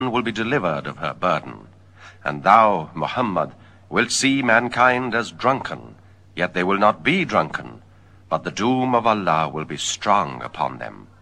will be delivered of her burden. And thou, Muhammad, wilt see mankind as drunken, yet they will not be drunken, but the doom of Allah will be strong upon them.